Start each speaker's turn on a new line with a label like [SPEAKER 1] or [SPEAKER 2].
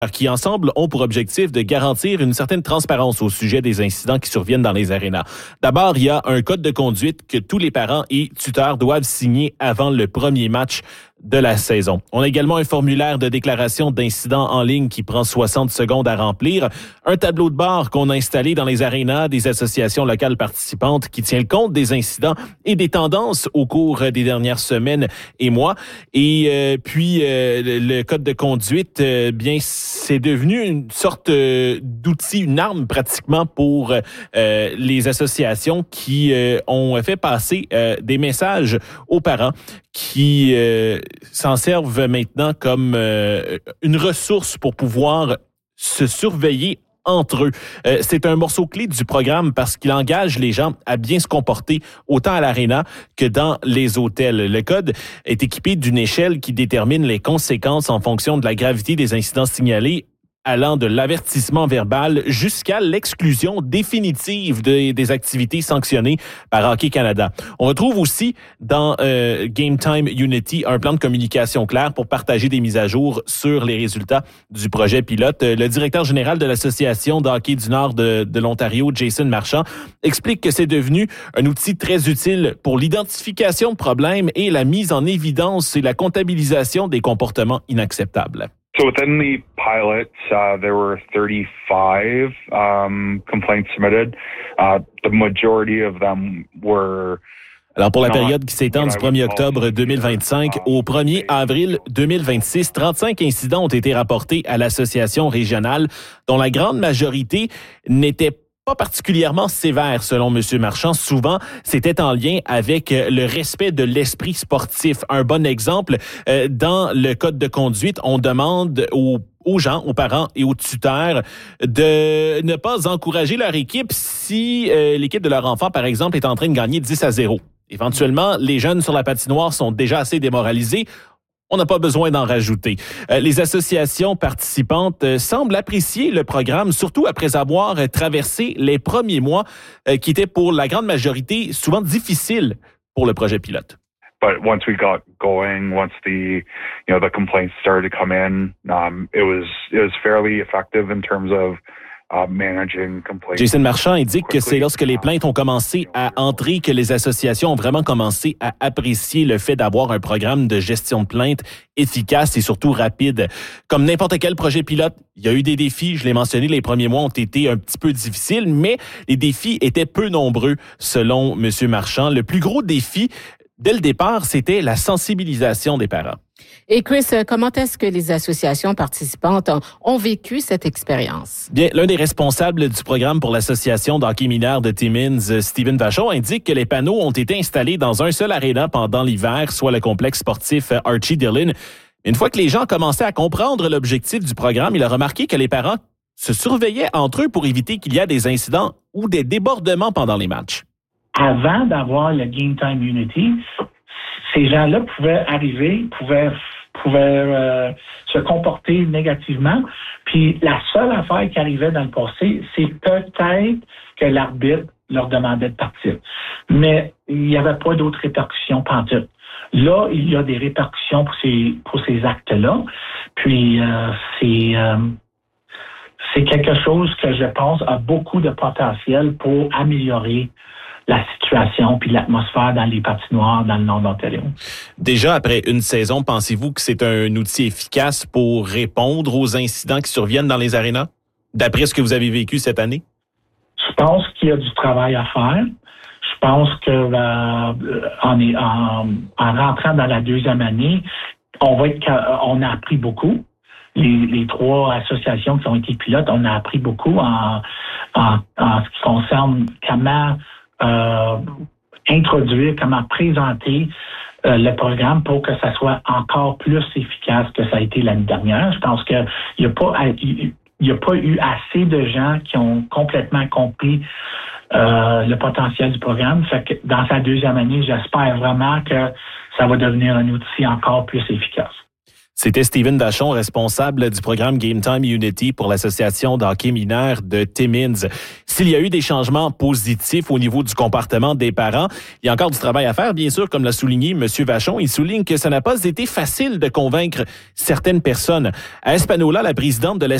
[SPEAKER 1] qui ensemble ont pour objectif de garantir une certaine transparence au sujet des incidents qui surviennent dans les arénas. D'abord, il y a un code de conduite que tous les parents et tuteurs doivent signer avant le premier match de la saison. On a également un formulaire de déclaration d'incidents en ligne qui prend 60 secondes à remplir, un tableau de bord qu'on a installé dans les arénas des associations locales participantes qui tient le compte des incidents et des tendances au cours des dernières semaines et mois. Et puis, le code de conduite, bien, c'est devenu une sorte d'outil, une arme pratiquement pour les associations qui ont fait passer des messages aux parents qui s'en servent maintenant comme une ressource pour pouvoir se surveiller entre eux. C'est un morceau clé du programme parce qu'il engage les gens à bien se comporter autant à l'aréna que dans les hôtels. Le code est équipé d'une échelle qui détermine les conséquences en fonction de la gravité des incidents signalés, allant de l'avertissement verbal jusqu'à l'exclusion définitive des activités sanctionnées par Hockey Canada. On retrouve aussi dans Game Time Unity un plan de communication clair pour partager des mises à jour sur les résultats du projet pilote. Le directeur général de l'Association de hockey du Nord de l'Ontario, Jason Marchand, explique que c'est devenu un outil très utile pour l'identification de problèmes et la mise en évidence et la comptabilisation des comportements inacceptables.
[SPEAKER 2] So within the pilot, there were 35 complaints submitted. The majority of them were...
[SPEAKER 1] Alors, pour la période qui s'étend du 1er octobre 2025 au 1er avril 2026, 35 incidents ont été rapportés à l'association régionale, dont la grande majorité n'était pas particulièrement sévère, selon M. Marchand. Souvent, c'était en lien avec le respect de l'esprit sportif. Un bon exemple, dans le code de conduite, on demande aux gens, aux parents et aux tuteurs de ne pas encourager leur équipe si l'équipe de leur enfant, par exemple, est en train de gagner 10-0. Éventuellement, les jeunes sur la patinoire sont déjà assez démoralisés. On n'a pas besoin d'en rajouter. Les associations participantes semblent apprécier le programme, surtout après avoir traversé les premiers mois qui étaient pour la grande majorité souvent difficiles pour le projet pilote.
[SPEAKER 2] But once we got going, once the complaints started to come in, it was fairly effective in terms of managing complaints.
[SPEAKER 1] Jason Marchand indique que c'est lorsque les plaintes ont commencé à entrer que les associations ont vraiment commencé à apprécier le fait d'avoir un programme de gestion de plaintes efficace et surtout rapide. Comme n'importe quel projet pilote, il y a eu des défis. Je l'ai mentionné, les premiers mois ont été un petit peu difficiles, mais les défis étaient peu nombreux, selon M. Marchand. Le plus gros défi, dès le départ, c'était la sensibilisation des parents.
[SPEAKER 3] Et Chris, comment est-ce que les associations participantes ont vécu cette expérience?
[SPEAKER 1] Bien, l'un des responsables du programme pour l'association d'hockey mineur de Timmins, Steven Vachon, indique que les panneaux ont été installés dans un seul aréna pendant l'hiver, soit le complexe sportif Archie Dillon. Une fois que les gens commençaient à comprendre l'objectif du programme, il a remarqué que les parents se surveillaient entre eux pour éviter qu'il y ait des incidents ou des débordements pendant les matchs.
[SPEAKER 4] Avant d'avoir le Game Time Unity, ces gens-là pouvaient arriver, pouvaient se comporter négativement. Puis la seule affaire qui arrivait dans le passé, c'est peut-être que l'arbitre leur demandait de partir. Mais il n'y avait pas d'autres répercussions pantoute. Là, il y a des répercussions pour ces actes-là. Puis c'est quelque chose que je pense a beaucoup de potentiel pour améliorer la situation puis l'atmosphère dans les patinoires dans le nord d'Ontario.
[SPEAKER 1] Déjà, après une saison, pensez-vous que c'est un outil efficace pour répondre aux incidents qui surviennent dans les arénas, d'après ce que vous avez vécu cette année?
[SPEAKER 4] Je pense qu'il y a du travail à faire. Je pense que en rentrant dans la deuxième année, on a appris beaucoup. Les trois associations qui ont été pilotes, on a appris beaucoup en ce qui concerne comment introduire, comment présenter le programme pour que ça soit encore plus efficace que ça a été l'année dernière. Je pense qu'il n'y a pas eu assez de gens qui ont complètement compris le potentiel du programme. Fait que dans sa deuxième année, j'espère vraiment que ça va devenir un outil encore plus efficace.
[SPEAKER 1] C'était Steven Dachon, responsable du programme Game Time Unity pour l'association d'hockey mineur de Timmins. S'il y a eu des changements positifs au niveau du comportement des parents, il y a encore du travail à faire, bien sûr, comme l'a souligné M. Vachon. Il souligne que ça n'a pas été facile de convaincre certaines personnes. À Espanola, la présidente de la